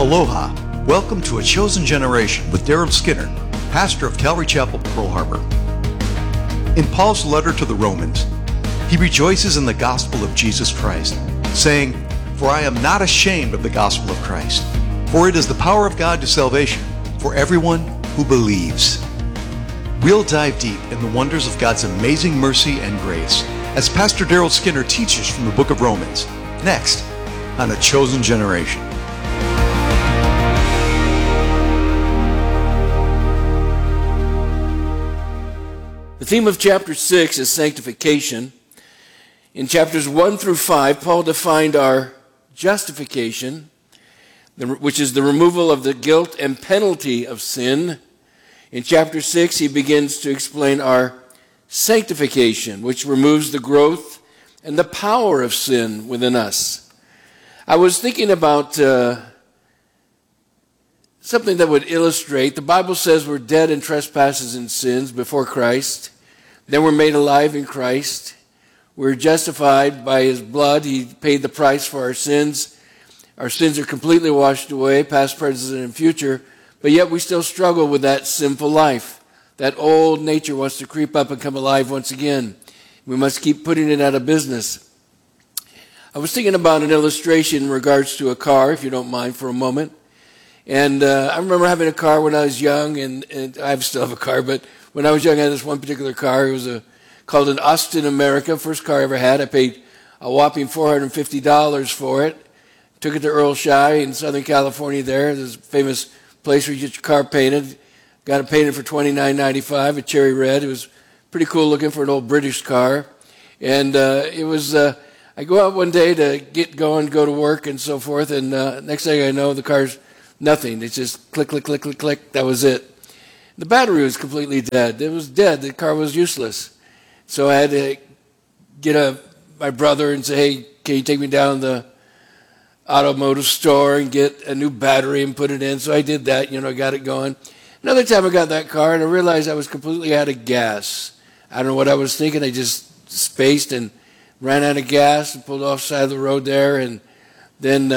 Aloha. Welcome to A Chosen Generation with Daryl Skinner, pastor of Calvary Chapel, Pearl Harbor. In Paul's letter to the Romans, he rejoices in the gospel of Jesus Christ, saying, "For I am not ashamed of the gospel of Christ, for it is the power of God to salvation for everyone who believes." We'll dive deep in the wonders of God's amazing mercy and grace as Pastor Daryl Skinner teaches from the book of Romans, next on A Chosen Generation. The theme of chapter 6 is sanctification. In chapters 1 through 5, Paul defined our justification, which is the removal of the guilt and penalty of sin. In chapter 6, he begins to explain our sanctification, which removes the growth and the power of sin within us. I was thinking about something that would illustrate. The Bible says we're dead in trespasses and sins before Christ. Then we're made alive in Christ. We're justified by His blood. He paid the price for our sins. Our sins are completely washed away, past, present, and future. But yet we still struggle with that sinful life. That old nature wants to creep up and come alive once again. We must keep putting it out of business. I was thinking about an illustration in regards to a car, if you don't mind for a moment. And I remember having a car when I was young, and I still have a car, but when I was young I had this one particular car. It was called an Austin America, first car I ever had. I paid a whopping $450 for it. Took it to Earl Shy in Southern California there. There's a famous place where you get your car painted. Got it painted for $29.95, a cherry red. It was pretty cool looking for an old British car. And it was, I go out one day to get going, go to work and so forth, and next thing I know, the car's nothing. It's just click, click, click, click, click. That was it. The battery was completely dead. It was dead. The car was useless. So I had to get my brother and say, "Hey, can you take me down to the automotive store and get a new battery and put it in?" So I did that, got it going. Another time I got that car and I realized I was completely out of gas. I don't know what I was thinking. I just spaced and ran out of gas and pulled off the side of the road there, and then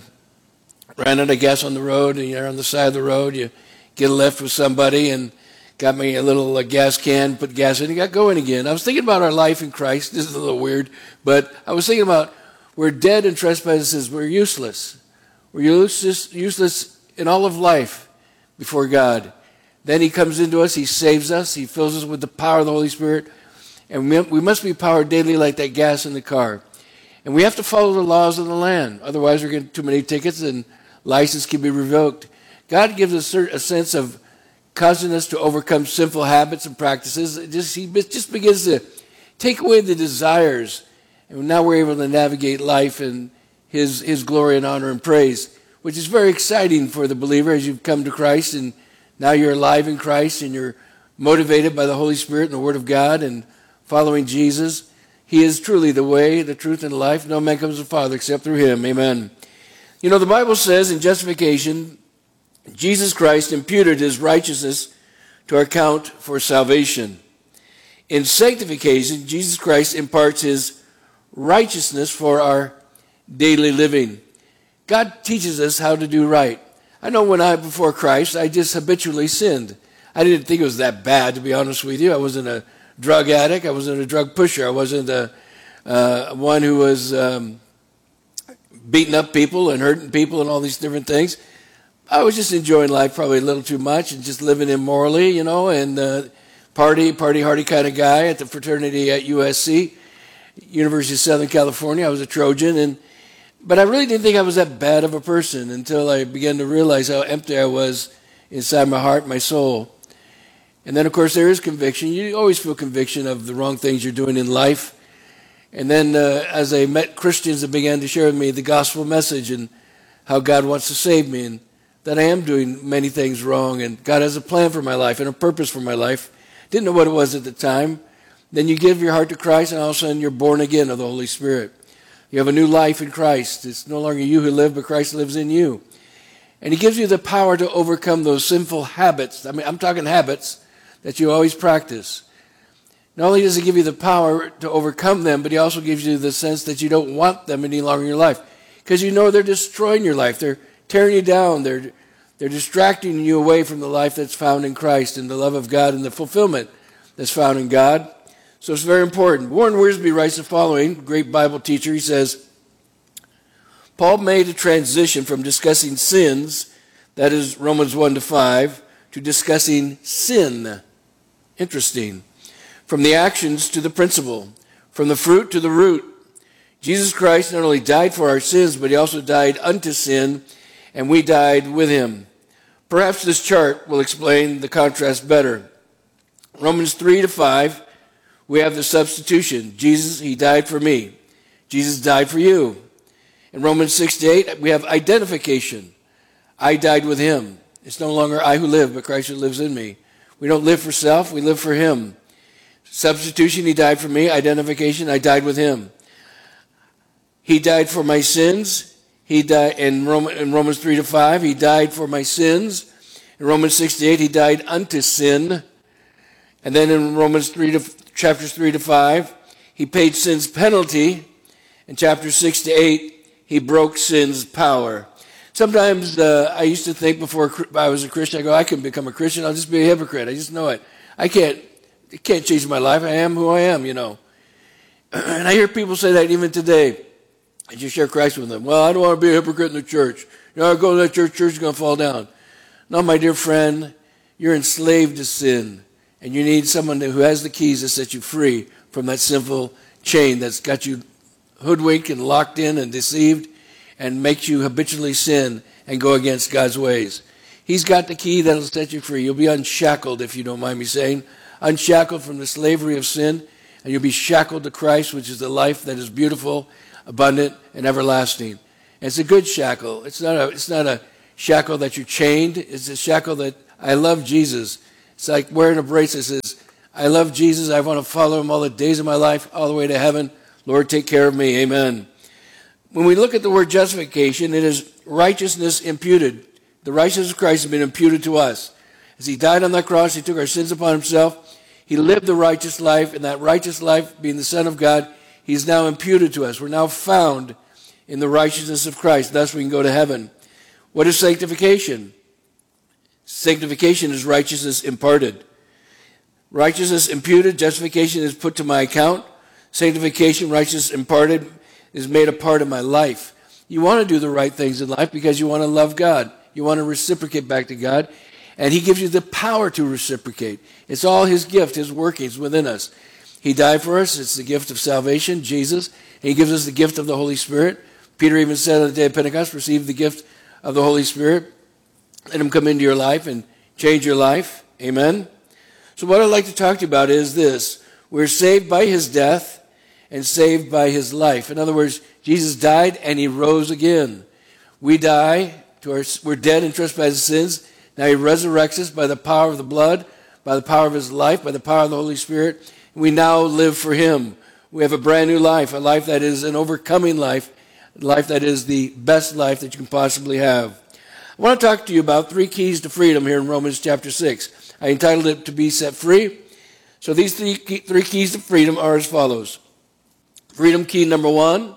ran out of gas on the road. And you're on the side of the road, you get a lift with somebody and got me a little gas can, put gas in, and got going again. I was thinking about our life in Christ. This is a little weird, but I was thinking about we're dead in trespasses. We're useless. We're useless in all of life before God. Then He comes into us. He saves us. He fills us with the power of the Holy Spirit. And we must be powered daily like that gas in the car. And we have to follow the laws of the land. Otherwise, we're getting too many tickets and license can be revoked. God gives us a sense of causing us to overcome sinful habits and practices. He just begins to take away the desires. And now we're able to navigate life in His glory and honor and praise, which is very exciting for the believer as you've come to Christ and now you're alive in Christ and you're motivated by the Holy Spirit and the Word of God and following Jesus. He is truly the way, the truth, and the life. No man comes to the Father except through Him. Amen. The Bible says in justification, Jesus Christ imputed His righteousness to our account for salvation. In sanctification, Jesus Christ imparts His righteousness for our daily living. God teaches us how to do right. I know before Christ, I just habitually sinned. I didn't think it was that bad, to be honest with you. I wasn't a drug addict. I wasn't a drug pusher. I wasn't one who was beating up people and hurting people and all these different things. I was just enjoying life probably a little too much and just living immorally, and party hardy kind of guy at the fraternity at USC, University of Southern California. I was a Trojan, but I really didn't think I was that bad of a person until I began to realize how empty I was inside my heart, my soul. And then, of course, there is conviction. You always feel conviction of the wrong things you're doing in life. And then as I met Christians that began to share with me the gospel message and how God wants to save me and that I am doing many things wrong and God has a plan for my life and a purpose for my life. Didn't know what it was at the time. Then you give your heart to Christ and all of a sudden you're born again of the Holy Spirit. You have a new life in Christ. It's no longer you who live, but Christ lives in you. And He gives you the power to overcome those sinful habits. I mean, I'm talking habits that you always practice. Not only does He give you the power to overcome them, but He also gives you the sense that you don't want them any longer in your life. Because they're destroying your life. They're tearing you down. They're distracting you away from the life that's found in Christ and the love of God and the fulfillment that's found in God. So it's very important. Warren Wiersbe writes the following, great Bible teacher. He says, Paul made a transition from discussing sins, that is Romans 1-5, to discussing sin. Interesting. From the actions to the principle, from the fruit to the root. Jesus Christ not only died for our sins, but he also died unto sin, and we died with him. Perhaps this chart will explain the contrast better. Romans 3-5, we have the substitution. Jesus, he died for me. Jesus died for you. In Romans 6-8, we have identification. I died with him. It's no longer I who live, but Christ who lives in me. We don't live for self, we live for him. Substitution, he died for me. Identification, I died with him. He died for my sins. He died in Romans 3-5, he died for my sins. In Romans 6-8, he died unto sin. And then in Romans chapters 3-5, he paid sin's penalty. In chapters 6-8, he broke sin's power. Sometimes I used to think before I was a Christian, I go, I can become a Christian, I'll just be a hypocrite. I just know it. It can't change my life. I am who I am, And I hear people say that even today. And you share Christ with them. Well, I don't want to be a hypocrite in the church. I go to that church is going to fall down. No, my dear friend, you're enslaved to sin. And you need someone who has the keys to set you free from that sinful chain that's got you hoodwinked and locked in and deceived and makes you habitually sin and go against God's ways. He's got the key that'll set you free. You'll be unshackled, if you don't mind me saying. Unshackled from the slavery of sin. And you'll be shackled to Christ, which is the life that is beautiful, abundant, and everlasting. And it's a good shackle. It's not a shackle that you're chained. It's a shackle that I love Jesus. It's like wearing a bracelet that says, I love Jesus. I want to follow him all the days of my life, all the way to heaven. Lord, take care of me. Amen. When we look at the word justification, it is righteousness imputed. The righteousness of Christ has been imputed to us. As he died on that cross, he took our sins upon himself. He lived the righteous life, and that righteous life, being the Son of God, he's now imputed to us. We're now found in the righteousness of Christ. Thus we can go to heaven. What is sanctification? Sanctification is righteousness imparted. Righteousness imputed, justification is put to my account. Sanctification, righteousness imparted, is made a part of my life. You want to do the right things in life because you want to love God. You want to reciprocate back to God. And he gives you the power to reciprocate. It's all his gift, his workings within us. He died for us. It's the gift of salvation, Jesus. And he gives us the gift of the Holy Spirit. Peter even said on the day of Pentecost, receive the gift of the Holy Spirit. Let him come into your life and change your life. Amen. So what I'd like to talk to you about is this. We're saved by his death and saved by his life. In other words, Jesus died and he rose again. We die, we're dead in trespasses and sins. Now he resurrects us by the power of the blood, by the power of his life, by the power of the Holy Spirit. We now live for him. We have a brand new life, a life that is an overcoming life, a life that is the best life that you can possibly have. I want to talk to you about 3 keys to freedom here in Romans chapter 6. I entitled it, To Be Set Free. So these three keys to freedom are as follows. Freedom key number 1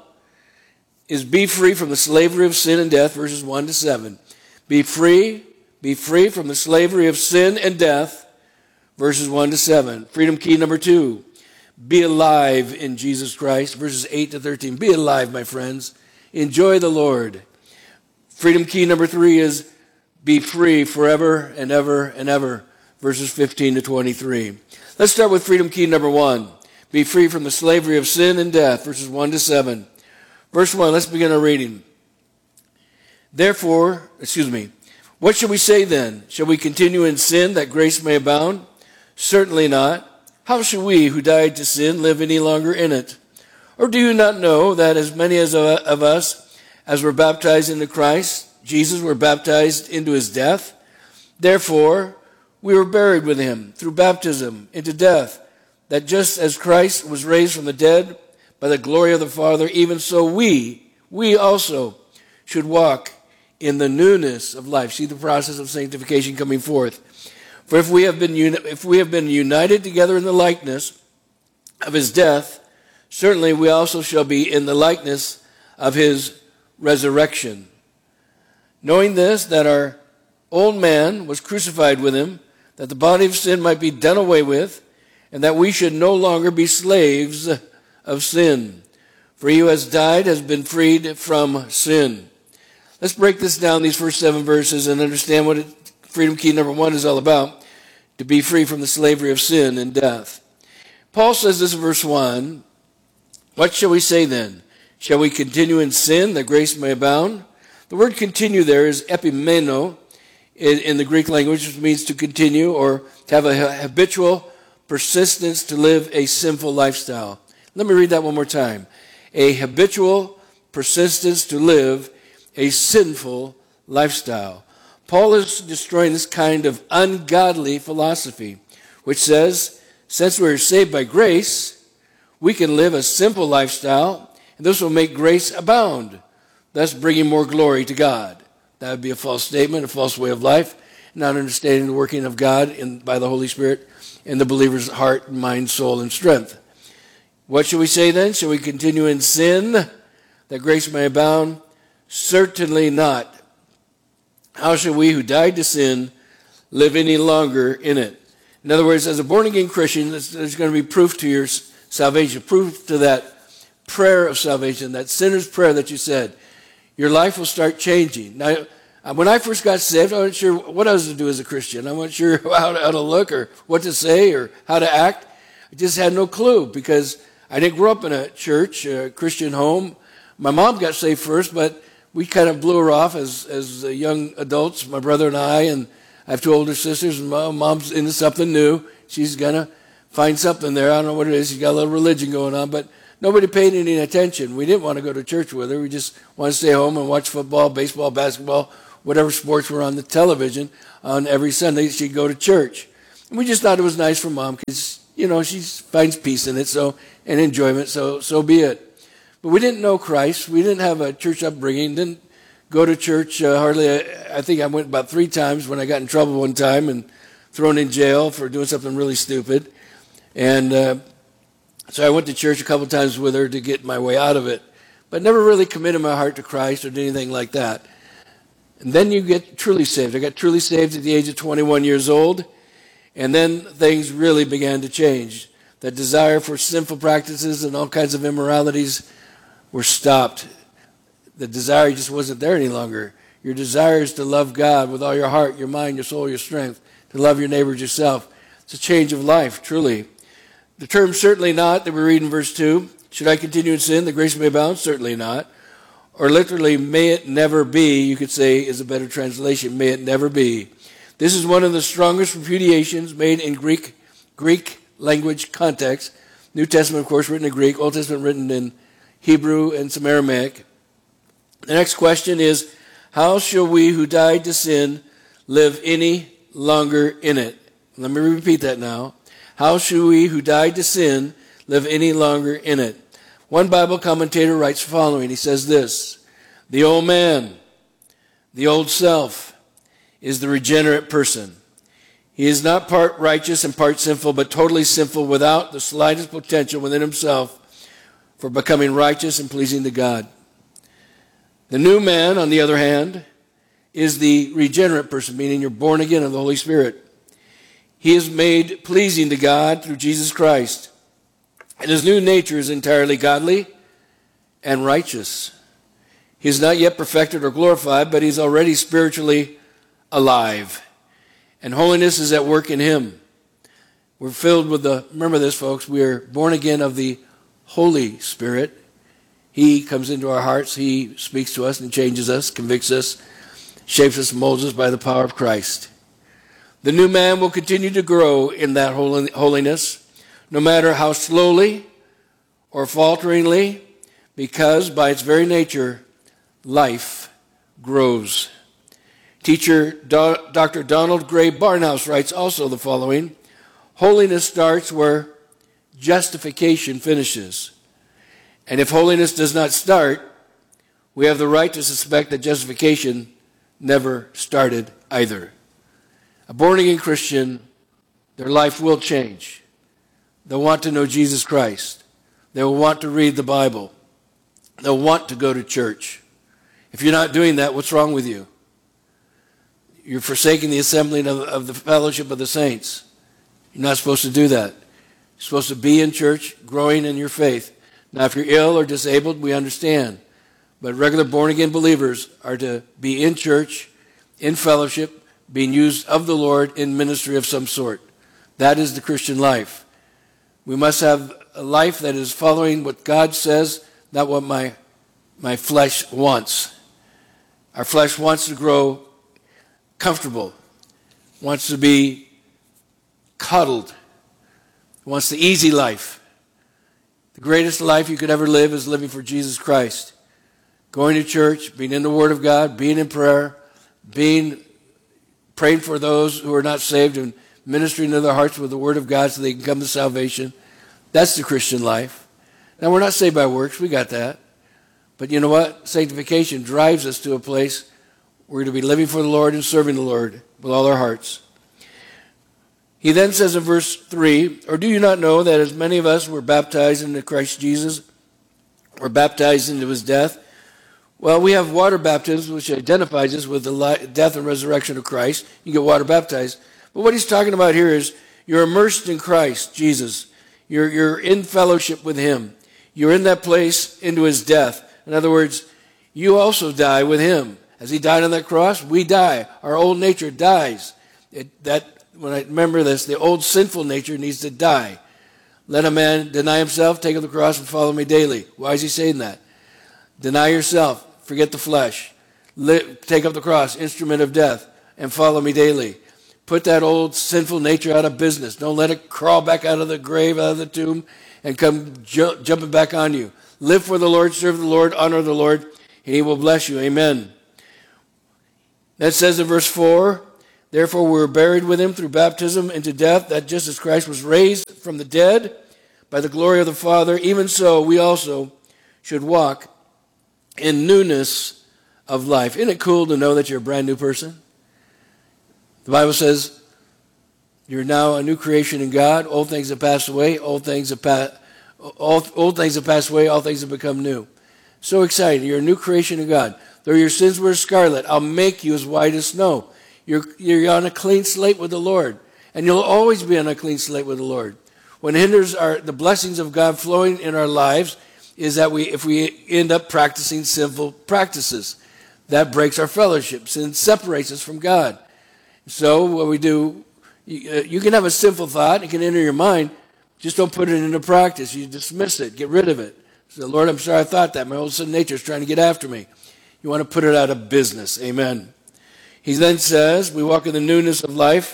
is be free from the slavery of sin and death, verses 1-7. Be free from the slavery of sin and death, verses 1-7. Freedom key number 2, be alive in Jesus Christ, verses 8-13. Be alive, my friends. Enjoy the Lord. Freedom key number 3 is be free forever and ever and ever, verses 15-23. Let's start with freedom key number 1. Be free from the slavery of sin and death, verses 1-7. Verse 1, let's begin our reading. What shall we say then? Shall we continue in sin that grace may abound? Certainly not. How shall we who died to sin live any longer in it? Or do you not know that as many of us as were baptized into Christ, Jesus, were baptized into his death? Therefore, we were buried with him through baptism into death, that just as Christ was raised from the dead by the glory of the Father, even so we also should walk in the newness of life. See the process of sanctification coming forth. For if we have been united together in the likeness of his death, certainly we also shall be in the likeness of his resurrection. knowing this, that our old man was crucified with him, that the body of sin might be done away with, and that we should no longer be slaves of sin. For he who has died has been freed from sin. Let's break this down, these first 7 verses, and understand what freedom key number 1 is all about, to be free from the slavery of sin and death. Paul says this in verse 1, what shall we say then? Shall we continue in sin that grace may abound? The word continue there is epimeno in the Greek language, which means to continue or to have a habitual persistence to live a sinful lifestyle. Let me read that one more time. A habitual persistence to live a sinful lifestyle. Paul is destroying this kind of ungodly philosophy, which says, since we are saved by grace, we can live a simple lifestyle, and this will make grace abound, thus bringing more glory to God. That would be a false statement, a false way of life, not understanding the working of God by the Holy Spirit in the believer's heart, mind, soul, and strength. What shall we say then? Shall we continue in sin that grace may abound? Certainly not. How shall we who died to sin live any longer in it? In other words, as a born-again Christian, there's going to be proof to your salvation, proof to that prayer of salvation, that sinner's prayer that you said. Your life will start changing. Now, when I first got saved, I wasn't sure what I was to do as a Christian. I wasn't sure how to look or what to say or how to act. I just had no clue because I didn't grow up in a church, a Christian home. My mom got saved first, but we kind of blew her off as young adults, my brother and I have 2 older sisters, and mom's into something new. She's going to find something there. I don't know what it is. She's got a little religion going on, but nobody paid any attention. We didn't want to go to church with her. We just wanted to stay home and watch football, baseball, basketball, whatever sports were on the television on every Sunday. She'd go to church. And we just thought it was nice for Mom because, she finds peace in it and enjoyment, so be it. But we didn't know Christ. We didn't have a church upbringing, didn't go to church hardly. I think I went about 3 times when I got in trouble one time and thrown in jail for doing something really stupid. And so I went to church a couple times with her to get my way out of it, but never really committed my heart to Christ or did anything like that. And then you get truly saved. I got truly saved at the age of 21 years old, and then things really began to change. That desire for sinful practices and all kinds of immoralities were stopped. The desire just wasn't there any longer. Your desire is to love God with all your heart, your mind, your soul, your strength, to love your neighbors yourself. It's a change of life, truly. The term certainly not that we read in verse 2, should I continue in sin that grace may abound? Certainly not. Or literally, may it never be, you could say is a better translation, may it never be. This is one of the strongest repudiations made in Greek language context. New Testament, of course, written in Greek, Old Testament written in Hebrew and some Aramaic. The next question is, how shall we who died to sin live any longer in it? Let me repeat that now. How shall we who died to sin live any longer in it? One Bible commentator writes the following. He says this, the old man, the old self, is the regenerate person. He is not part righteous and part sinful, but totally sinful without the slightest potential within himself for becoming righteous and pleasing to God. The new man, on the other hand, is the regenerate person, meaning you're born again of the Holy Spirit. He is made pleasing to God through Jesus Christ. And his new nature is entirely godly and righteous. He is not yet perfected or glorified, but he's already spiritually alive. And holiness is at work in him. We're filled with remember this, folks, we are born again of the Holy Spirit. He comes into our hearts. He speaks to us and changes us, convicts us, shapes us, molds us by the power of Christ. The new man will continue to grow in that holiness, no matter how slowly or falteringly, because by its very nature, life grows. Teacher Dr. Donald Gray Barnhouse writes also the following, holiness starts where justification finishes. And if holiness does not start, we have the right to suspect that justification never started either. A born-again Christian, their life will change. They'll want to know Jesus Christ. They'll want to read the Bible. They'll want to go to church. If you're not doing that, what's wrong with you? You're forsaking the assembling of the fellowship of the saints. You're not supposed to do that. You're supposed to be in church, growing in your faith. Now, if you're ill or disabled, we understand. But regular born-again believers are to be in church, in fellowship, being used of the Lord in ministry of some sort. That is the Christian life. We must have a life that is following what God says, not what my flesh wants. Our flesh wants to grow comfortable, wants to be cuddled, wants the easy life. The greatest life you could ever live is living for Jesus Christ. Going to church, being in the Word of God, being in prayer, praying for those who are not saved and ministering to their hearts with the Word of God so they can come to salvation. That's the Christian life. Now, we're not saved by works. We got that. But you know what? Sanctification drives us to a place we're to be living for the Lord and serving the Lord with all our hearts. He then says in verse 3, or do you not know that as many of us were baptized into Christ Jesus, were baptized into his death? Well, we have water baptism, which identifies us with the death and resurrection of Christ. You get water baptized. But what he's talking about here is you're immersed in Christ, Jesus. You're in fellowship with him. You're in that place into his death. In other words, you also die with him. As he died on that cross, we die. Our old nature dies. When I remember this, the old sinful nature needs to die. Let a man deny himself, take up the cross, and follow me daily. Why is he saying that? Deny yourself, forget the flesh. Take up the cross, instrument of death, and follow me daily. Put that old sinful nature out of business. Don't let it crawl back out of the grave, out of the tomb, and come jumping back on you. Live for the Lord, serve the Lord, honor the Lord, and he will bless you. Amen. That says in verse 4, therefore we were buried with him through baptism into death, that just as Christ was raised from the dead by the glory of the Father, even so we also should walk in newness of life. Isn't it cool to know that you're a brand new person? The Bible says you're now a new creation in God. Old things have passed away. Old things have passed away. All things have become new. So exciting. You're a new creation in God. Though your sins were scarlet, I'll make you as white as snow. You're on a clean slate with the Lord. And you'll always be on a clean slate with the Lord. What hinders the blessings of God flowing in our lives is that if we end up practicing sinful practices. That breaks our fellowship. Sin separates us from God. So what we do, you can have a sinful thought. It can enter your mind. Just don't put it into practice. You dismiss it. Get rid of it. Say, Lord, I'm sorry I thought that. My old sin nature is trying to get after me. You want to put it out of business. Amen. He then says, we walk in the newness of life,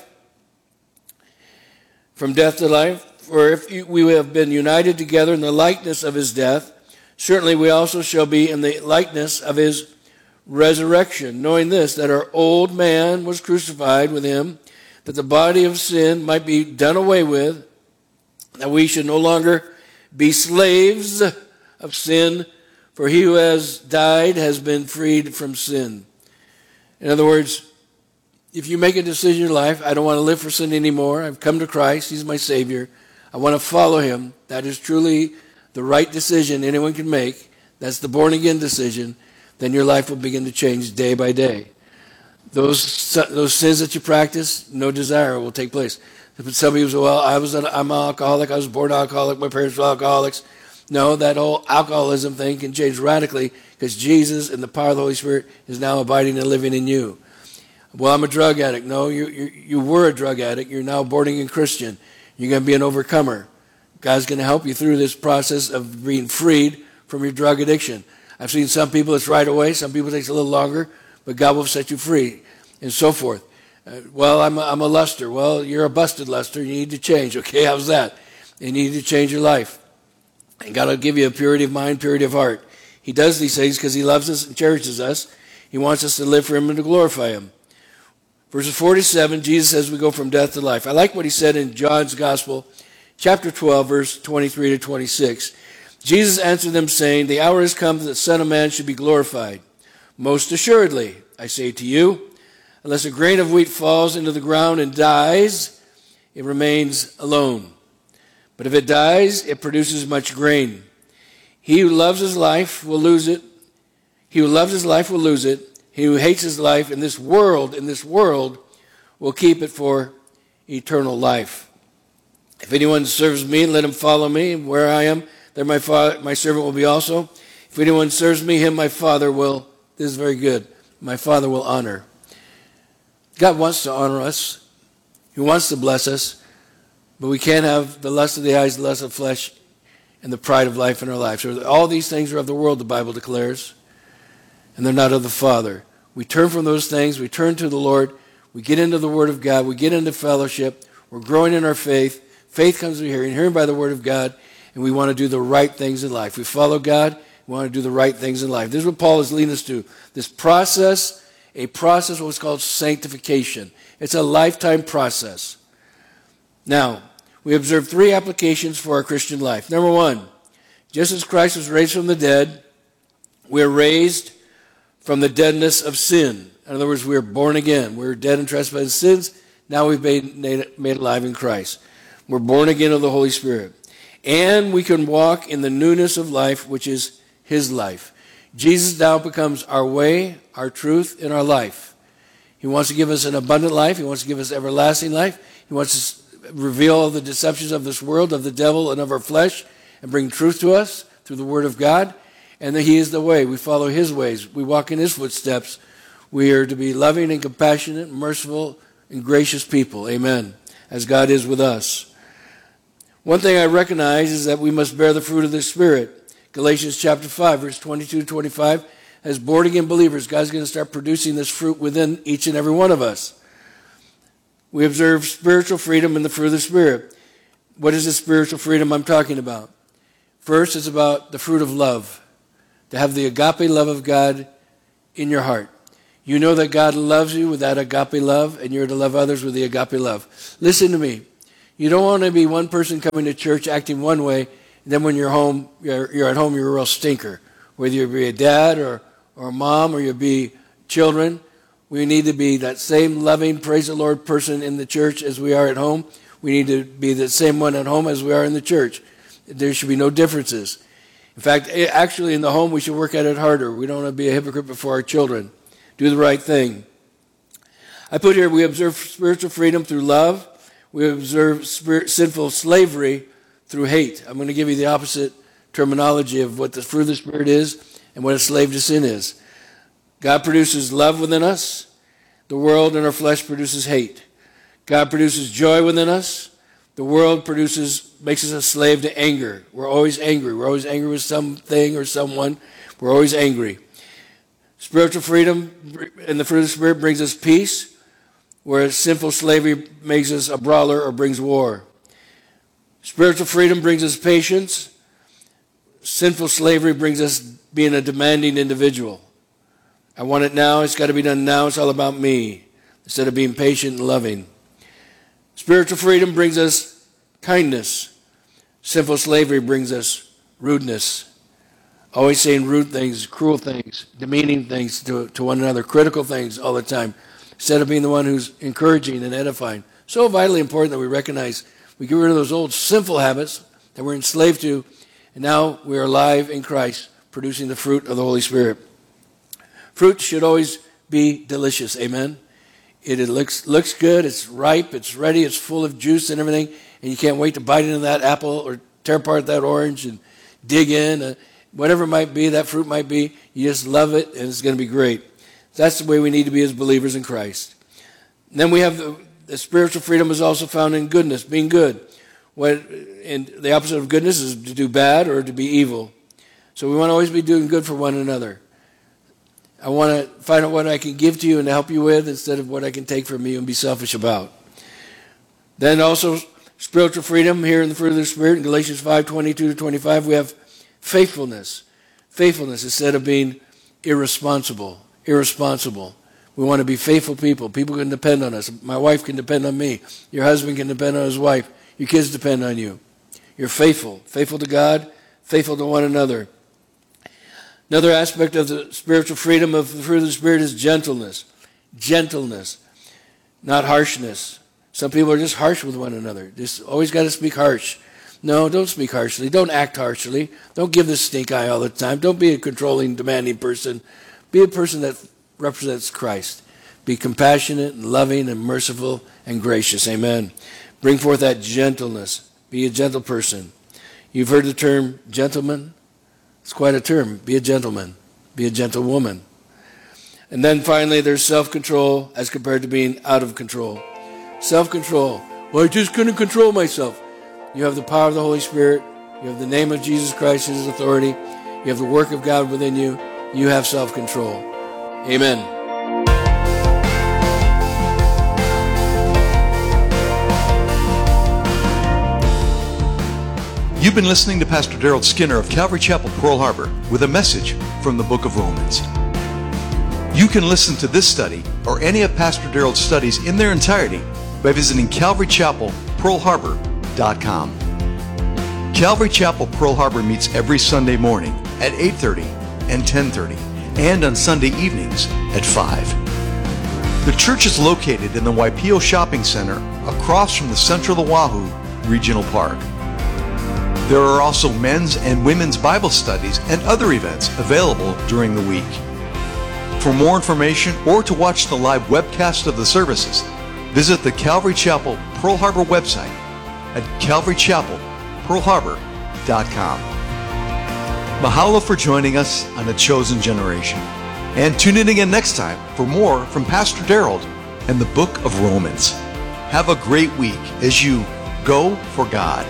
from death to life. For if we have been united together in the likeness of his death, certainly we also shall be in the likeness of his resurrection, knowing this, that our old man was crucified with him, that the body of sin might be done away with, that we should no longer be slaves of sin, for he who has died has been freed from sin. In other words, if you make a decision in your life, I don't want to live for sin anymore. I've come to Christ. He's my Savior. I want to follow him. That is truly the right decision anyone can make. That's the born-again decision. Then your life will begin to change day by day. Those sins that you practice, no desire will take place. Some people say, well, I'm an alcoholic. I was born alcoholic. My parents were alcoholics. No, that whole alcoholism thing can change radically because Jesus and the power of the Holy Spirit is now abiding and living in you. Well, I'm a drug addict. No, you were a drug addict. You're now a born-again Christian. You're going to be an overcomer. God's going to help you through this process of being freed from your drug addiction. I've seen some people it's right away. Some people it takes a little longer, but God will set you free and so forth. Well, I'm a luster. Well, you're a busted luster. You need to change. Okay, how's that? You need to change your life. And God will give you a purity of mind, purity of heart. He does these things because he loves us and cherishes us. He wants us to live for him and to glorify him. Verses 47, Jesus says we go from death to life. I like what he said in John's Gospel, chapter 12, verse 23 to 26. Jesus answered them, saying, the hour has come that the Son of Man should be glorified. Most assuredly, I say to you, unless a grain of wheat falls into the ground and dies, it remains alone. But if it dies, it produces much grain. He who loves his life will lose it. He who loves his life will lose it. He who hates his life in this world, will keep it for eternal life. If anyone serves me, let him follow me. Where I am, there my servant will be also. If anyone serves me, him my Father will, this is very good, my Father will honor. God wants to honor us. He wants to bless us. But we can't have the lust of the eyes, the lust of the flesh, and the pride of life in our lives. So all these things are of the world, the Bible declares, and they're not of the Father. We turn from those things. We turn to the Lord. We get into the Word of God. We get into fellowship. We're growing in our faith. Faith comes from hearing by the Word of God, and we want to do the right things in life. We follow God. We want to do the right things in life. This is what Paul is leading us to. This process, a process, what's called sanctification. It's a lifetime process. Now, we observe 3 applications for our Christian life. Number 1, just as Christ was raised from the dead, we are raised from the deadness of sin. In other words, we are born again. We were dead in trespasses and sins. Now we've been made alive in Christ. We're born again of the Holy Spirit. And we can walk in the newness of life, which is His life. Jesus now becomes our way, our truth, and our life. He wants to give us an abundant life. He wants to give us everlasting life. He wants to reveal all the deceptions of this world, of the devil, and of our flesh, and bring truth to us through the Word of God. And that He is the way. We follow His ways. We walk in His footsteps. We are to be loving and compassionate, merciful, and gracious people. Amen. As God is with us. One thing I recognize is that we must bear the fruit of the Spirit. Galatians chapter 5, verse 22 to 25. As born-again believers, God's going to start producing this fruit within each and every one of us. We observe spiritual freedom in the fruit of the Spirit. What is the spiritual freedom I'm talking about? First, it's about the fruit of love. To have the agape love of God in your heart. You know that God loves you with that agape love, and you're to love others with the agape love. Listen to me. You don't want to be one person coming to church acting one way, and then when you're home, you're at home, you're a real stinker. Whether you be a dad or a mom or you be children, we need to be that same loving, praise the Lord person in the church as we are at home. We need to be the same one at home as we are in the church. There should be no differences. In fact, actually in the home we should work at it harder. We don't want to be a hypocrite before our children. Do the right thing. I put here, we observe spiritual freedom through love. We observe sinful slavery through hate. I'm going to give you the opposite terminology of what the fruit of the Spirit is and what a slave to sin is. God produces love within us. The world and our flesh produces hate. God produces joy within us. The world makes us a slave to anger. We're always angry. We're always angry with something or someone. We're always angry. Spiritual freedom and the fruit of the Spirit brings us peace, whereas sinful slavery makes us a brawler or brings war. Spiritual freedom brings us patience. Sinful slavery brings us being a demanding individual. I want it now. It's got to be done now. It's all about me, instead of being patient and loving. Spiritual freedom brings us kindness. Sinful slavery brings us rudeness. Always saying rude things, cruel things, demeaning things to one another, critical things all the time, instead of being the one who's encouraging and edifying. So vitally important that we recognize we get rid of those old sinful habits that we're enslaved to, and now we're alive in Christ, producing the fruit of the Holy Spirit. Fruit should always be delicious, amen? It looks good, it's ripe, it's ready, it's full of juice and everything, and you can't wait to bite into that apple or tear apart that orange and dig in. Whatever it might be, that fruit might be, you just love it and it's going to be great. That's the way we need to be as believers in Christ. And then we have the spiritual freedom is also found in goodness, being good. And the opposite of goodness is to do bad or to be evil. So we want to always be doing good for one another. I want to find out what I can give to you and help you with instead of what I can take from you and be selfish about. Then also spiritual freedom here in the fruit of the Spirit in Galatians 5:22 to 25, we have faithfulness. Faithfulness instead of being irresponsible. We want to be faithful people. People can depend on us. My wife can depend on me. Your husband can depend on his wife. Your kids depend on you. You're faithful. Faithful to God, faithful to one another. Another aspect of the spiritual freedom of the fruit of the Spirit is gentleness. Gentleness, not harshness. Some people are just harsh with one another. Just always got to speak harsh. No, don't speak harshly. Don't act harshly. Don't give the stink eye all the time. Don't be a controlling, demanding person. Be a person that represents Christ. Be compassionate and loving and merciful and gracious. Amen. Bring forth that gentleness. Be a gentle person. You've heard the term gentleman. It's quite a term. Be a gentleman. Be a gentlewoman. And then finally, there's self-control as compared to being out of control. Self-control. Well, I just couldn't control myself. You have the power of the Holy Spirit. You have the name of Jesus Christ, His authority. You have the work of God within you. You have self-control. Amen. You've been listening to Pastor Daryl Skinner of Calvary Chapel, Pearl Harbor, with a message from the book of Romans. You can listen to this study or any of Pastor Daryl's studies in their entirety by visiting CalvaryChapelPearlHarbor.com. Calvary Chapel Pearl Harbor meets every Sunday morning at 8:30 and 10:30, and on Sunday evenings at 5. The church is located in the Waipio Shopping Center across from the Central Oahu Regional Park. There are also men's and women's Bible studies and other events available during the week. For more information or to watch the live webcast of the services, visit the Calvary Chapel Pearl Harbor website at CalvaryChapelPearlHarbor.com. Mahalo for joining us on A Chosen Generation. And tune in again next time for more from Pastor Daryl and the book of Romans. Have a great week as you go for God.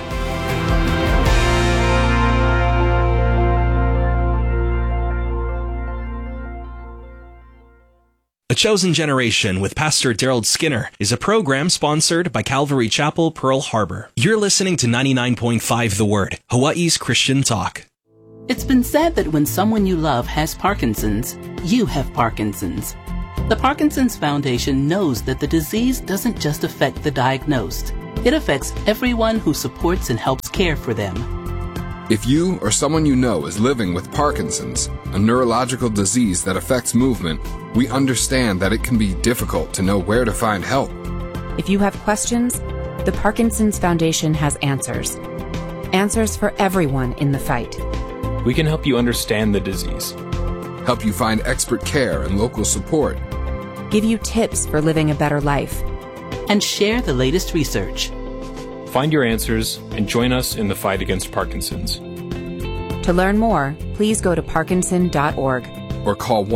A Chosen Generation with Pastor Daryl Skinner is a program sponsored by Calvary Chapel, Pearl Harbor. You're listening to 99.5 The Word, Hawaii's Christian talk. It's been said that when someone you love has Parkinson's, you have Parkinson's. The Parkinson's Foundation knows that the disease doesn't just affect the diagnosed. It affects everyone who supports and helps care for them. If you or someone you know is living with Parkinson's, a neurological disease that affects movement, we understand that it can be difficult to know where to find help. If you have questions, the Parkinson's Foundation has answers. Answers for everyone in the fight. We can help you understand the disease, help you find expert care and local support, give you tips for living a better life, and share the latest research. Find your answers and join us in the fight against Parkinson's. To learn more, please go to parkinson.org or call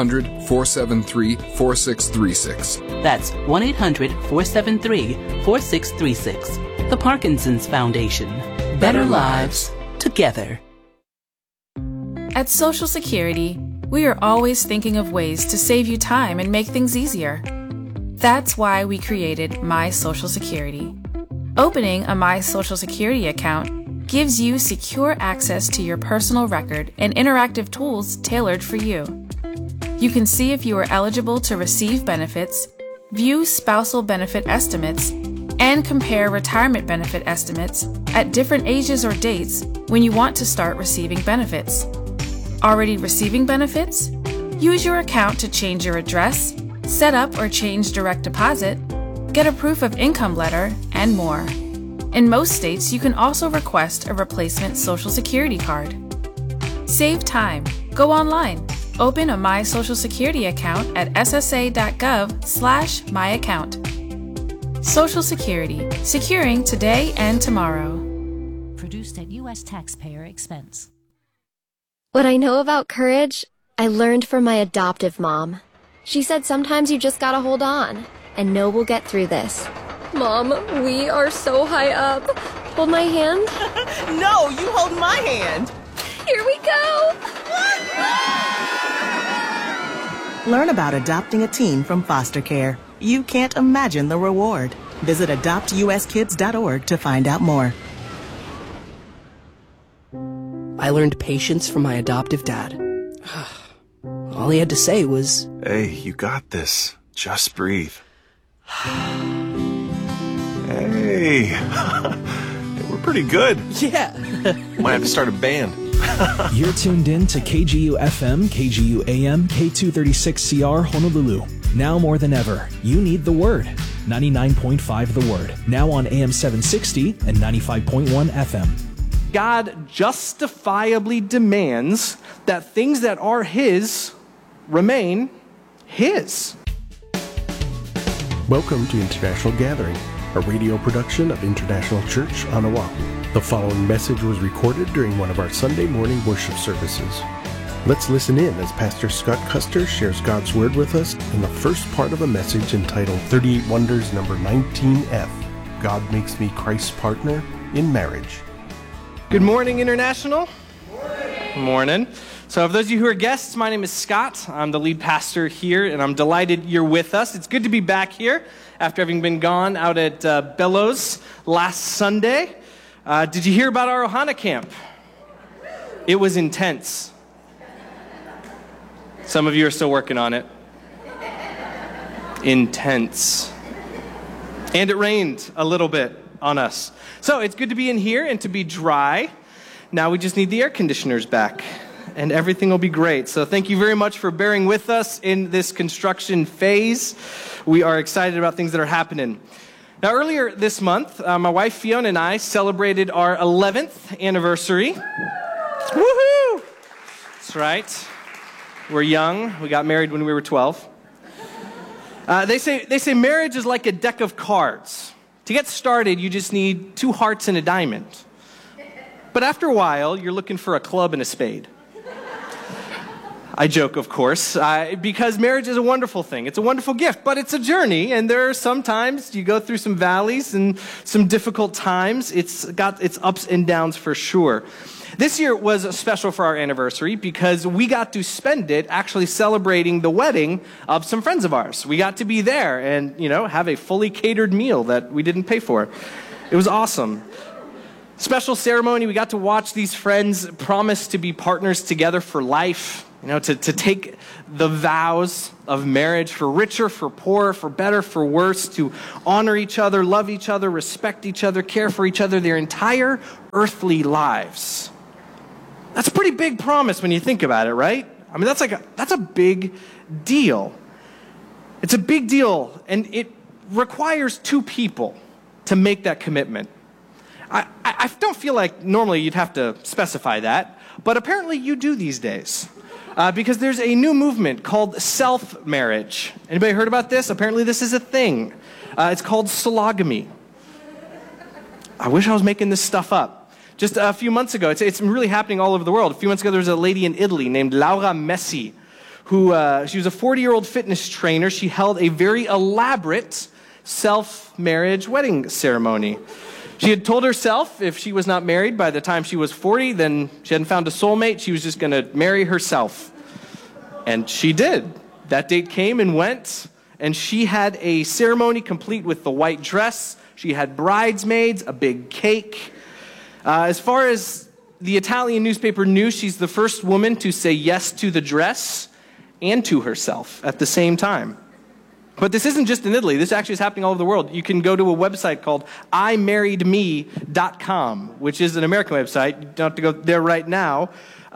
1-800-473-4636. That's 1-800-473-4636. The Parkinson's Foundation. Better lives together. At Social Security, we are always thinking of ways to save you time and make things easier. That's why we created My Social Security. Opening a My Social Security account gives you secure access to your personal record and interactive tools tailored for you. You can see if you are eligible to receive benefits, view spousal benefit estimates, and compare retirement benefit estimates at different ages or dates when you want to start receiving benefits. Already receiving benefits? Use your account to change your address, set up or change direct deposit, get a proof of income letter, and more. In most states, you can also request a replacement Social Security card. Save time. Go online. Open a My Social Security account at ssa.gov/myaccount. Social Security. Securing today and tomorrow. Produced at U.S. taxpayer expense. What I know about courage, I learned from my adoptive mom. She said sometimes you just gotta hold on and know we'll get through this. Mom, we are so high up. Hold my hand. No, you hold my hand. Here we go. Learn about adopting a teen from foster care. You can't imagine the reward. Visit adoptuskids.org to find out more. I learned patience from my adoptive dad. All he had to say was, "Hey, you got this. Just breathe." Hey, we're pretty good. Yeah. Might have to start a band. You're tuned in to KGU FM, KGU AM, K236CR Honolulu. Now more than ever, you need the Word. 99.5 The Word. Now on AM 760 and 95.1 FM. God justifiably demands that things that are His remain His. Welcome to International Gathering, a radio production of International Church on Oahu. The following message was recorded during one of our Sunday morning worship services. Let's listen in as Pastor Scott Custer shares God's Word with us in the first part of a message entitled 38 Wonders number 19F, God Makes Me Christ's Partner in Marriage. Good morning, International. Good morning. So for those of you who are guests, my name is Scott. I'm the lead pastor here, and I'm delighted you're with us. It's good to be back here after having been gone out at Bellows last Sunday. Did you hear about our Ohana camp? It was intense. Some of you are still working on it. Intense. And it rained a little bit on us. So it's good to be in here and to be dry. Now we just need the air conditioners back, and everything will be great. So thank you very much for bearing with us in this construction phase. We are excited about things that are happening. Now, earlier this month, my wife Fiona and I celebrated our 11th anniversary. Woohoo! That's right. We're young. We got married when we were 12. They say marriage is like a deck of cards. To get started, you just need 2 hearts and a diamond. But after a while, you're looking for a club and a spade. I joke, of course, because marriage is a wonderful thing. It's a wonderful gift, but it's a journey, and there are some times you go through some valleys and some difficult times. It's got its ups and downs for sure. This year was special for our anniversary because we got to spend it actually celebrating the wedding of some friends of ours. We got to be there and, have a fully catered meal that we didn't pay for. It was awesome. Special ceremony. We got to watch these friends promise to be partners together for life, to take the vows of marriage for richer, for poorer, for better, for worse, to honor each other, love each other, respect each other, care for each other their entire earthly lives. That's a pretty big promise when you think about it, right? I mean, that's a big deal. It's a big deal, and it requires 2 people to make that commitment. I don't feel like normally you'd have to specify that, but apparently you do these days. Because there's a new movement called self-marriage. Anybody heard about this? Apparently this is a thing. It's called sologamy. I wish I was making this stuff up. Just a few months ago, it's really happening all over the world. A few months ago, there was a lady in Italy named Laura Messi, who she was a 40-year-old fitness trainer. She held a very elaborate self-marriage wedding ceremony. She had told herself if she was not married by the time she was 40, then she hadn't found a soulmate. She was just going to marry herself. And she did. That date came and went, and she had a ceremony complete with the white dress. She had bridesmaids, a big cake. As far as the Italian newspaper knew, she's the first woman to say yes to the dress and to herself at the same time. But this isn't just in Italy. This actually is happening all over the world. You can go to a website called imarriedme.com, which is an American website. You don't have to go there right now.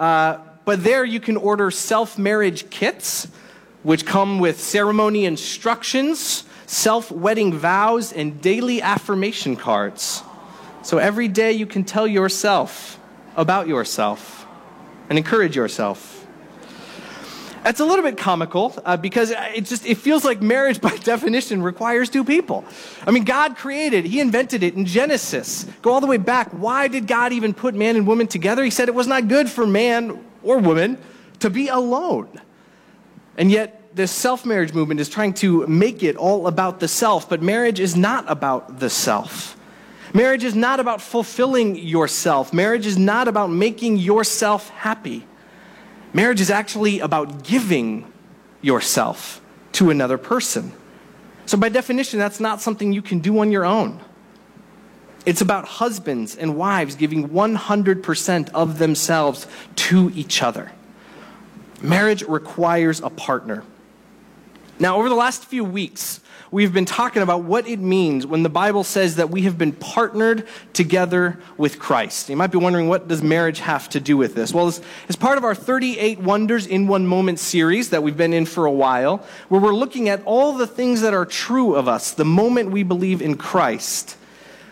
But there you can order self-marriage kits, which come with ceremony instructions, self-wedding vows, and daily affirmation cards. So every day you can tell yourself about yourself and encourage yourself. It's a little bit comical because it feels like marriage by definition requires 2 people. I mean, God created, He invented it in Genesis. Go all the way back. Why did God even put man and woman together? He said it was not good for man or woman to be alone. And yet this self-marriage movement is trying to make it all about the self, but marriage is not about the self. Marriage is not about fulfilling yourself. Marriage is not about making yourself happy. Marriage is actually about giving yourself to another person. So by definition, that's not something you can do on your own. It's about husbands and wives giving 100% of themselves to each other. Marriage requires a partner. Now, over the last few weeks, we've been talking about what it means when the Bible says that we have been partnered together with Christ. You might be wondering, what does marriage have to do with this? Well, as part of our 38 Wonders in One Moment series that we've been in for a while, where we're looking at all the things that are true of us the moment we believe in Christ,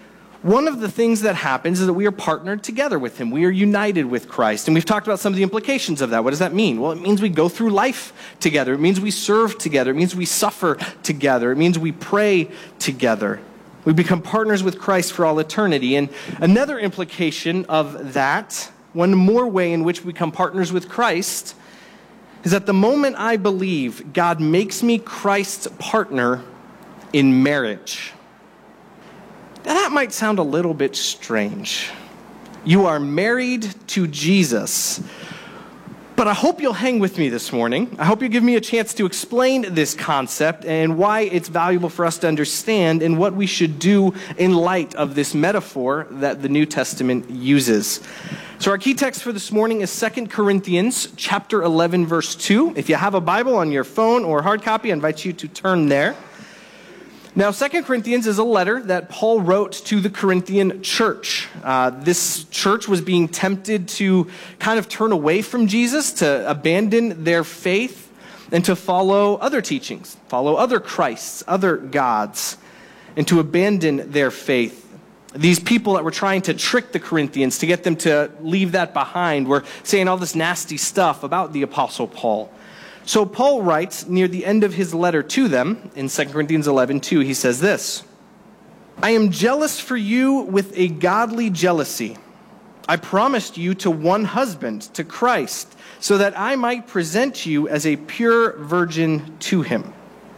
one of the things that happens is that we are partnered together with him. We are united with Christ. And we've talked about some of the implications of that. What does that mean? Well, it means we go through life together. It means we serve together. It means we suffer together. It means we pray together. We become partners with Christ for all eternity. And another implication of that, one more way in which we become partners with Christ, is that the moment I believe, God makes me Christ's partner in marriage. Now, that might sound a little bit strange. You are married to Jesus. But I hope you'll hang with me this morning. I hope you give me a chance to explain this concept and why it's valuable for us to understand and what we should do in light of this metaphor that the New Testament uses. So our key text for this morning is 2 Corinthians chapter 11, verse 2. If you have a Bible on your phone or hard copy, I invite you to turn there. Now, 2 Corinthians is a letter that Paul wrote to the Corinthian church. This church was being tempted to kind of turn away from Jesus, to abandon their faith, and to follow other teachings, follow other Christs, other gods, and to abandon their faith. These people that were trying to trick the Corinthians to get them to leave that behind were saying all this nasty stuff about the Apostle Paul. So Paul writes near the end of his letter to them, in 2 Corinthians 11:2, he says this, I am jealous for you with a godly jealousy. I promised you to one husband, to Christ, so that I might present you as a pure virgin to him.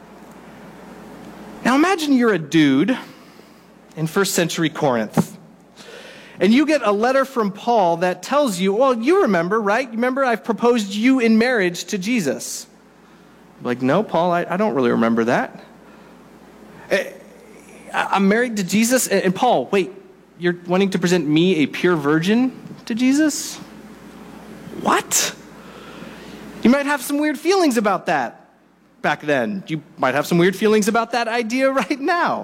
Now imagine you're a dude in first century Corinth. And you get a letter from Paul that tells you, well, you remember, right? You remember I've proposed you in marriage to Jesus. Like, no, Paul, I don't really remember that. I'm married to Jesus. And Paul, wait, you're wanting to present me a pure virgin to Jesus? What? You might have some weird feelings about that back then. You might have some weird feelings about that idea right now.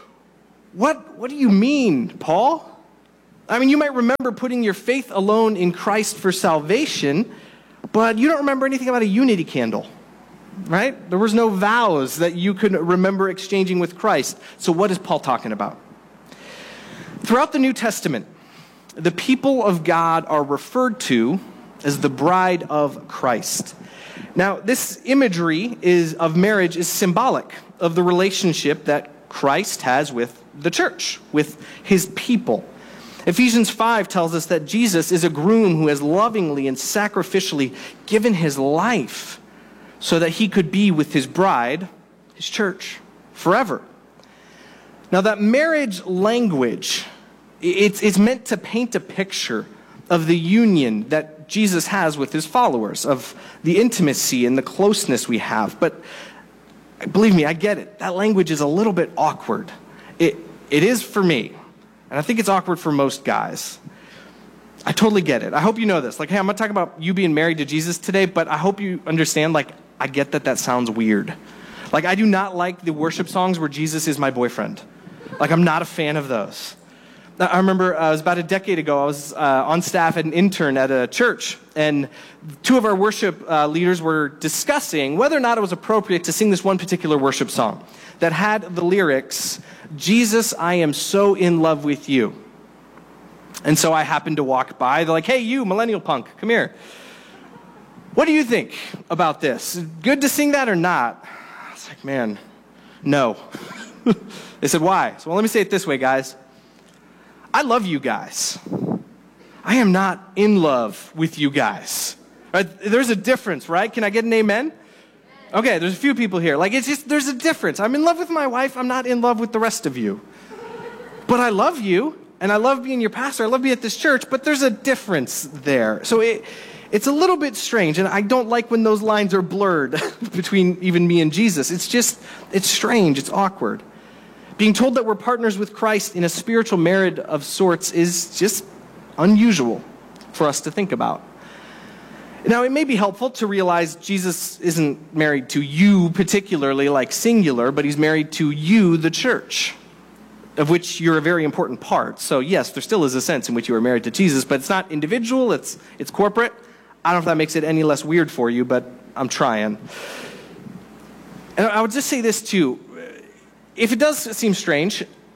What do you mean, Paul? I mean, you might remember putting your faith alone in Christ for salvation, but you don't remember anything about a unity candle, right? There was no vows that you could remember exchanging with Christ. So what is Paul talking about? Throughout the New Testament, the people of God are referred to as the bride of Christ. Now, this imagery of marriage is symbolic of the relationship that Christ has with the church, with his people. Ephesians 5 tells us that Jesus is a groom who has lovingly and sacrificially given his life so that he could be with his bride, his church, forever. Now that marriage language, it's meant to paint a picture of the union that Jesus has with his followers, of the intimacy and the closeness we have. But believe me, I get it. That language is a little bit awkward. It is for me. And I think it's awkward for most guys. I totally get it. I hope you know this. Like, hey, I'm going to talk about you being married to Jesus today, but I hope you understand, like, I get that sounds weird. Like, I do not like the worship songs where Jesus is my boyfriend. Like, I'm not a fan of those. I remember it was about a decade ago, I was on staff at an intern at a church, and two of our worship leaders were discussing whether or not it was appropriate to sing this one particular worship song that had the lyrics, Jesus, I am so in love with you. And so I happened to walk by. They're like, hey, you, millennial punk, come here. What do you think about this? Good to sing that or not? I was like, man, no. They said, why? So, well, let me say it this way, guys. I love you guys. I am not in love with you guys. Right? There's a difference, right? Can I get an amen? Okay, there's a few people here. Like, it's just, there's a difference. I'm in love with my wife. I'm not in love with the rest of you. But I love you, and I love being your pastor. I love being at this church, but there's a difference there. So it's a little bit strange, and I don't like when those lines are blurred between even me and Jesus. It's strange. It's awkward. Being told that we're partners with Christ in a spiritual marriage of sorts is just unusual for us to think about. Now, it may be helpful to realize Jesus isn't married to you particularly, like singular, but he's married to you, the church, of which you're a very important part. So yes, there still is a sense in which you are married to Jesus, but it's not individual, it's corporate. I don't know if that makes it any less weird for you, but I'm trying. And I would just say this too. If it does seem strange,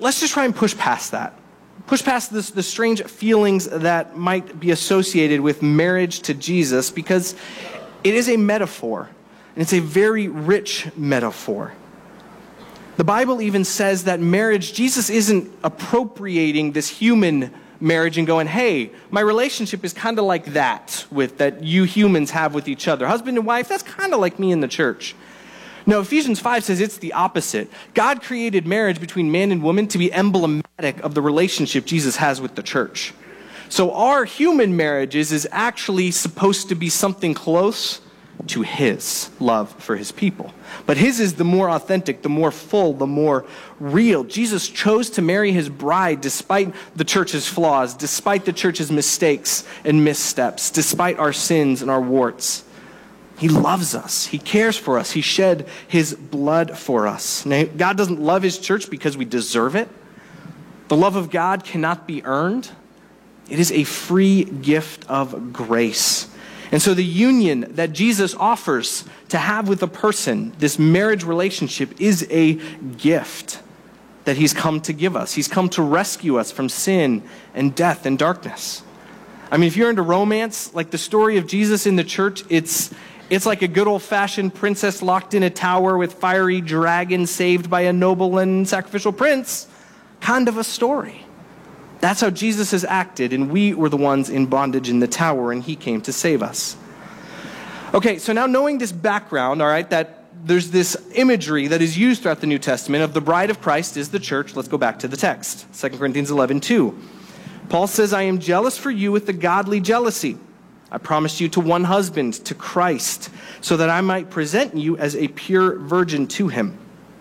let's just try and push past that. Push past the strange feelings that might be associated with marriage to Jesus, because it is a metaphor, and it's a very rich metaphor. The Bible even says that marriage, Jesus isn't appropriating this human marriage and going, hey, my relationship is kind of like that you humans have with each other. Husband and wife, that's kind of like me in the church. No, Ephesians 5 says it's the opposite. God created marriage between man and woman to be emblematic of the relationship Jesus has with the church. So our human marriages is actually supposed to be something close to his love for his people. But his is the more authentic, the more full, the more real. Jesus chose to marry his bride despite the church's flaws, despite the church's mistakes and missteps, despite our sins and our warts. He loves us. He cares for us. He shed his blood for us. Now, God doesn't love his church because we deserve it. The love of God cannot be earned. It is a free gift of grace. And so the union that Jesus offers to have with a person, this marriage relationship, is a gift that he's come to give us. He's come to rescue us from sin and death and darkness. I mean, if you're into romance, like the story of Jesus in the church, it's like a good old-fashioned princess locked in a tower with fiery dragon saved by a noble and sacrificial prince kind of a story. That's how Jesus has acted, and we were the ones in bondage in the tower, and he came to save us. Okay, so now knowing this background, all right, that there's this imagery that is used throughout the New Testament of the bride of Christ is the church. Let's go back to the text, 2 Corinthians 11:2. Paul says, I am jealous for you with the godly jealousy. I promised you to one husband, to Christ, so that I might present you as a pure virgin to him.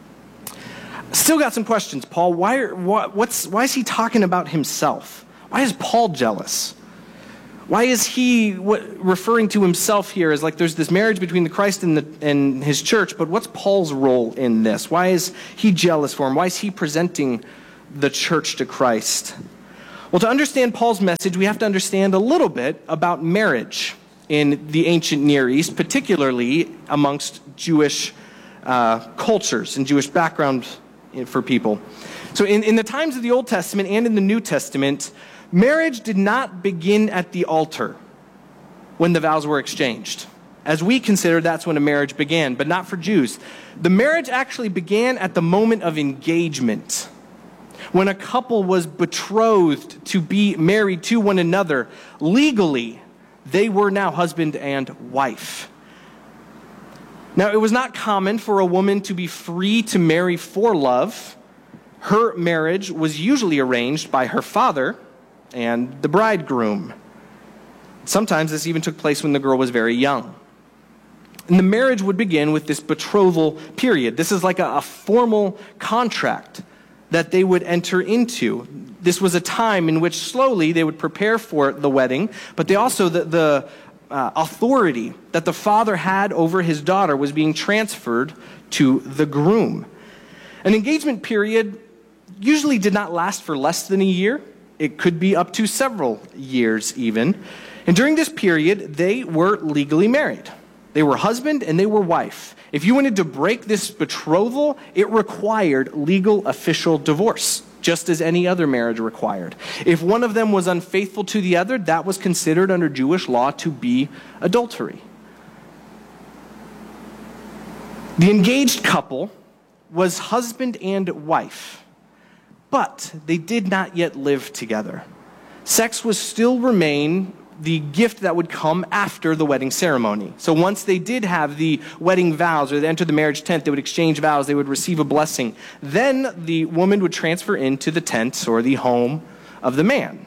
Still got some questions, Paul. Why is he talking about himself? Why is Paul jealous? Why is he referring to himself here as like there's this marriage between the Christ and his church, but what's Paul's role in this? Why is he jealous for him? Why is he presenting the church to Christ? Well, to understand Paul's message, we have to understand a little bit about marriage in the ancient Near East, particularly amongst Jewish cultures and Jewish background for people. So in the times of the Old Testament and in the New Testament, marriage did not begin at the altar when the vows were exchanged. As we consider, that's when a marriage began, but not for Jews. The marriage actually began at the moment of engagement. When a couple was betrothed to be married to one another, legally, they were now husband and wife. Now, it was not common for a woman to be free to marry for love. Her marriage was usually arranged by her father and the bridegroom. Sometimes this even took place when the girl was very young. And the marriage would begin with this betrothal period. This is like a formal contract that they would enter into. This was a time in which slowly they would prepare for the wedding, but they also, the authority that the father had over his daughter was being transferred to the groom. An engagement period usually did not last for less than a year. It could be up to several years even. And during this period, they were legally married. They were husband and they were wife. If you wanted to break this betrothal, it required legal official divorce, just as any other marriage required. If one of them was unfaithful to the other, that was considered under Jewish law to be adultery. The engaged couple was husband and wife, but they did not yet live together. Sex would still remain the gift that would come after the wedding ceremony. So once they did have the wedding vows, or they entered the marriage tent, they would exchange vows, they would receive a blessing. Then the woman would transfer into the tent or the home of the man.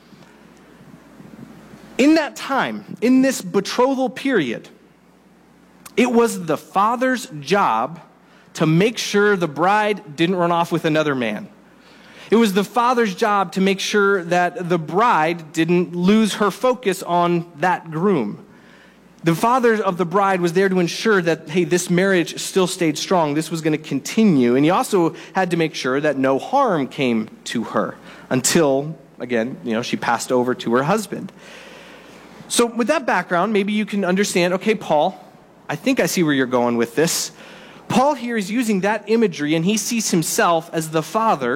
In that time, in this betrothal period, it was the father's job to make sure the bride didn't run off with another man. It was the father's job to make sure that the bride didn't lose her focus on that groom. The father of the bride was there to ensure that, hey, this marriage still stayed strong. This was going to continue. And he also had to make sure that no harm came to her until, again, she passed over to her husband. So with that background, maybe you can understand, okay, Paul, I think I see where you're going with this. Paul here is using that imagery, and he sees himself as the father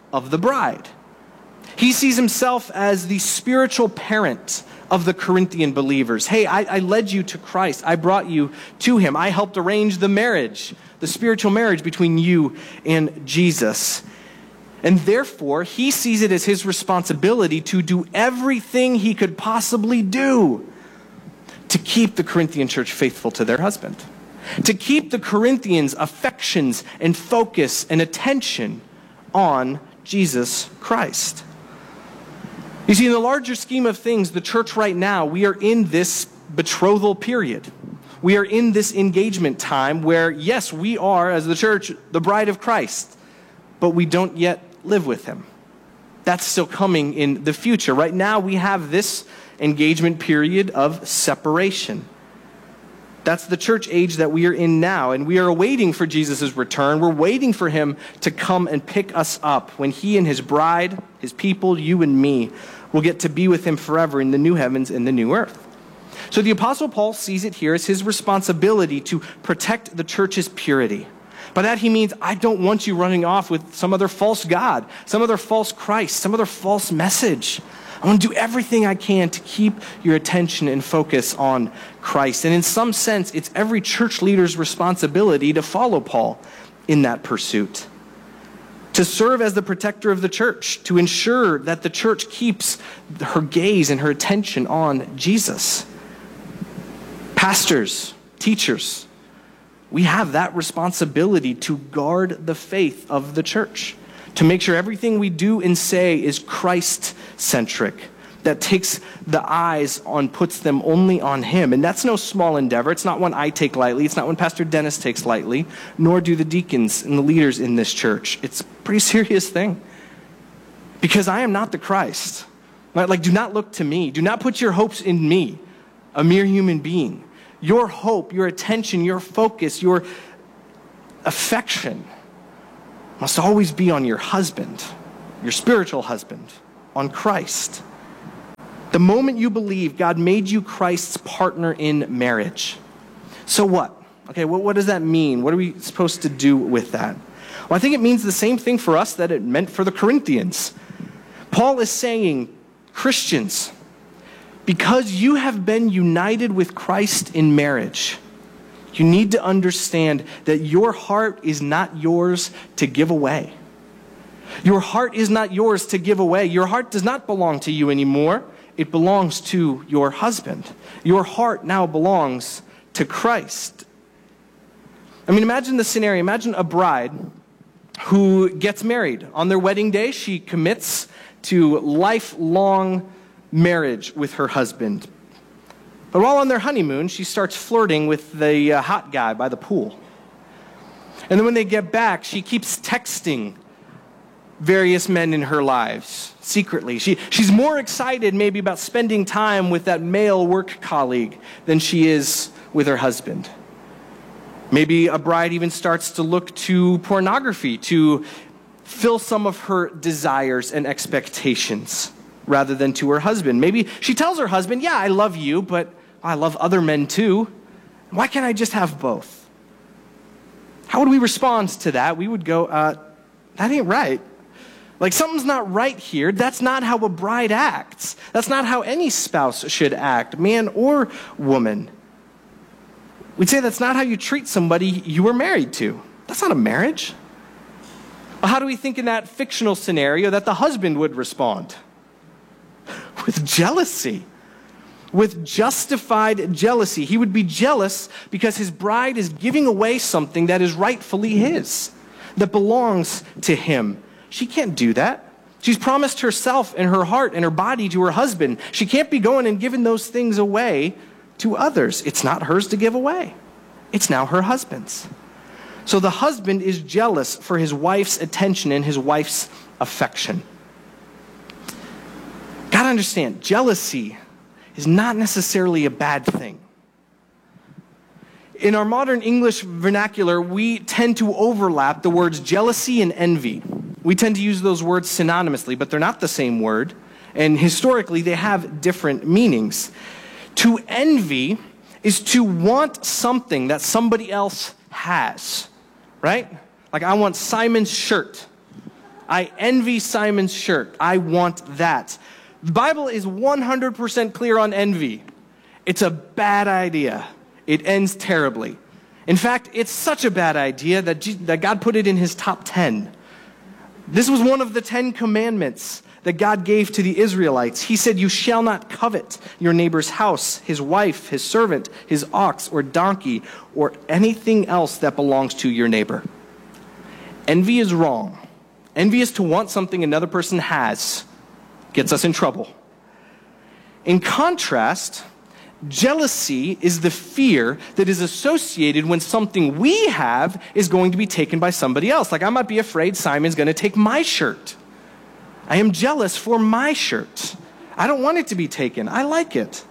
of the bride. He sees himself as the spiritual parent of the Corinthian believers. Hey, I led you to Christ. I brought you to him. I helped arrange the marriage, the spiritual marriage between you and Jesus. And therefore, he sees it as his responsibility to do everything he could possibly do to keep the Corinthian church faithful to their husband, to keep the Corinthians' affections and focus and attention on Jesus Christ. You see, in the larger scheme of things, the church right now, we are in this betrothal period. We are in this engagement time where, yes, we are, as the church, the bride of Christ, but we don't yet live with him. That's still coming in the future. Right now, we have this engagement period of separation. That's the church age that we are in now, and we are waiting for Jesus' return. We're waiting for him to come and pick us up when he and his bride, his people, you and me, will get to be with him forever in the new heavens and the new earth. So the Apostle Paul sees it here as his responsibility to protect the church's purity. By that he means, I don't want you running off with some other false God, some other false Christ, some other false message. I want to do everything I can to keep your attention and focus on Christ. And in some sense, it's every church leader's responsibility to follow Paul in that pursuit, to serve as the protector of the church, to ensure that the church keeps her gaze and her attention on Jesus. Pastors, teachers, we have that responsibility to guard the faith of the church, to make sure everything we do and say is Christ-centric, that takes the eyes on, puts them only on him. And that's no small endeavor. It's not one I take lightly. It's not one Pastor Dennis takes lightly, nor do the deacons and the leaders in this church. It's a pretty serious thing, because I am not the Christ. Like, do not look to me. Do not put your hopes in me, a mere human being. Your hope, your attention, your focus, your affection must always be on your husband, your spiritual husband, on Christ. The moment you believe God made you Christ's partner in marriage. So what? Okay, what does that mean? What are we supposed to do with that? Well, I think it means the same thing for us that it meant for the Corinthians. Paul is saying, Christians, because you have been united with Christ in marriage, you need to understand that your heart is not yours to give away. Your heart is not yours to give away. Your heart does not belong to you anymore. It belongs to your husband. Your heart now belongs to Christ. I mean, imagine the scenario. Imagine a bride who gets married. On their wedding day, she commits to lifelong marriage with her husband. But while on their honeymoon, she starts flirting with the hot guy by the pool. And then when they get back, she keeps texting various men in her lives secretly. She's more excited maybe about spending time with that male work colleague than she is with her husband. Maybe a bride even starts to look to pornography to fill some of her desires and expectations rather than to her husband. Maybe she tells her husband, yeah, I love you, but I love other men too. Why can't I just have both? How would we respond to that? We would go, that ain't right. Like, something's not right here. That's not how a bride acts. That's not how any spouse should act, man or woman. We'd say that's not how you treat somebody you were married to. That's not a marriage. Well, how do we think in that fictional scenario that the husband would respond? With jealousy. With justified jealousy. He would be jealous because his bride is giving away something that is rightfully his, that belongs to him. She can't do that. She's promised herself and her heart and her body to her husband. She can't be going and giving those things away to others. It's not hers to give away. It's now her husband's. So the husband is jealous for his wife's attention and his wife's affection. Gotta understand, jealousy is not necessarily a bad thing. In our modern English vernacular, we tend to overlap the words jealousy and envy. We tend to use those words synonymously, but they're not the same word. And historically, they have different meanings. To envy is to want something that somebody else has, right? Like, I want Simon's shirt. I envy Simon's shirt. I want that. The Bible is 100% clear on envy. It's a bad idea. It ends terribly. In fact, it's such a bad idea that God put it in his top 10. This was one of the 10 commandments that God gave to the Israelites. He said, you shall not covet your neighbor's house, his wife, his servant, his ox or donkey, or anything else that belongs to your neighbor. Envy is wrong. Envy is to want something another person has. Gets us in trouble. In contrast, jealousy is the fear that is associated when something we have is going to be taken by somebody else. Like I might be afraid Simon's going to take my shirt. I am jealous for my shirt. I don't want it to be taken. I like it.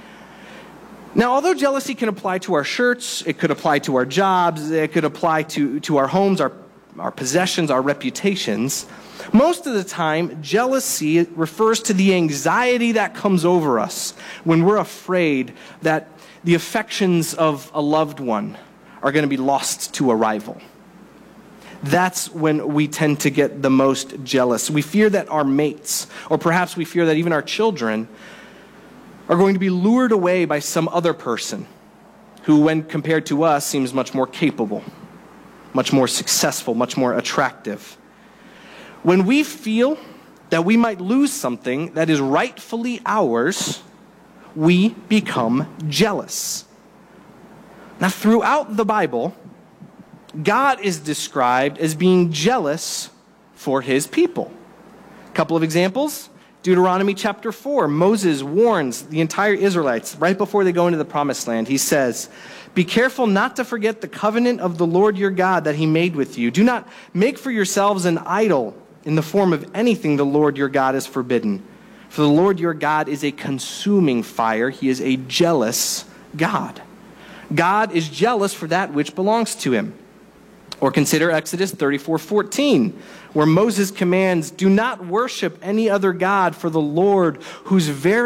Now, although jealousy can apply to our shirts, it could apply to our jobs, it could apply to our homes, our possessions, our reputations, most of the time, jealousy refers to the anxiety that comes over us when we're afraid that the affections of a loved one are going to be lost to a rival. That's when we tend to get the most jealous. We fear that our mates, or perhaps we fear that even our children, are going to be lured away by some other person who, when compared to us, seems much more capable, much more successful, much more attractive. When we feel that we might lose something that is rightfully ours, we become jealous. Now, throughout the Bible, God is described as being jealous for his people. A couple of examples. Deuteronomy chapter 4, Moses warns the entire Israelites right before they go into the promised land. He says, be careful not to forget the covenant of the Lord your God that he made with you. Do not make for yourselves an idol in the form of anything the Lord your God has forbidden. For the Lord your God is a consuming fire. He is a jealous God. God is jealous for that which belongs to him. Or consider Exodus 34:14, where Moses commands, do not worship any other God, for the Lord, whose very